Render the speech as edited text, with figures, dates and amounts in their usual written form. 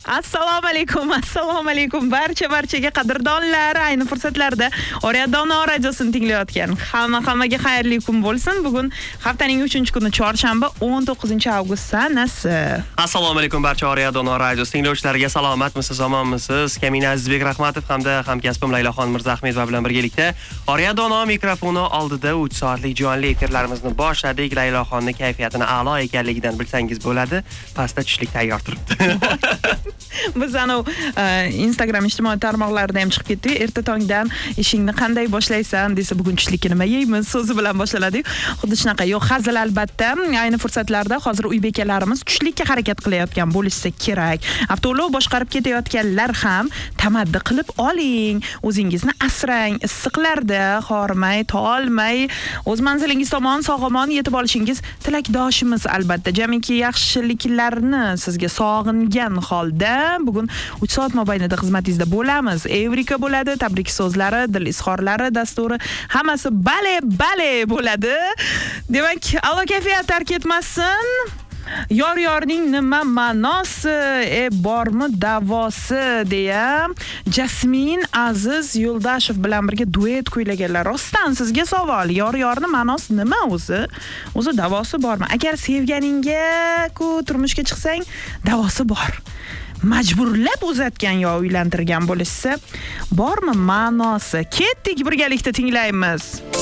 Assalomu alaykum barchaga qadrdonlar. Ayni fursatlarda Oriya-Dono radiosini tinglayotgan hammaga xayrli kun bo'lsin. Bugun haftaning 3-kuni chorshanba, 19-avgust sanasi. Assalomu alaykum barcha Oriya-Dono radiosi tinglovchilariga. Salomatmisiz, omonmisiz? Kamina Azizbek Rahmatov hamda hamkasbim Layloxon Mirzahmedova bilan birgalikda Oriya-Dono mikrofoni oldida 3 soatlik jonli efirlarimizni boshladik. Layloxonning kayfiyatini a'lo ekanligidan bilsangiz bo'ladi. Pastda tushlik tayyor turibdi. Biz Instagram ijtimoiy tarmoqlarida ham chiqib ketdik. Erta tongdan ishingni qanday boshlaysan desa, bugun tushlikka nima yeymiz so'zi bilan boshladik. Xuddi shunaqa. Yo'q, hazil albatta. Ayni fursatlarda hozir uy bekalarimiz tushlikka harakat qilayotgan bo'lsa kerak. Avtoulov boshqarib ketayotganlar ham tamaddi qilib oling. O'zingizni asrang. Issiqlarda hormay, tolmay, o'z manzilingiz tomon sog'-omon yetib olishingiz tilakdoshimiz albatta. Jamiki yaxshiliklarni sizga sog'ingan holda bugun 3 soat mobaynida xizmatingizda bo'lamiz. Evrika bo'ladi, tabrik so'zlari, dil izhorlari dasturi, hammasi bale bo'ladi. Demak, a'lo kayfiyat tark etmasin. Yorning nima ma'nosi, bormi davosi deya Jasmin Aziz Yo'ldashev bilan birga duet kuylaganlar. Rostdan sizga savol, yorni ma'nosi nima o'zi? O'zi davosi bormi? Agar sevganingga-ku turmushga chiqsang, davosi bor. Majburlab uzatgan yo uylantirgan bo'lsa, bormi ma'nosi? Ketdik, birgalikda tinglaymiz.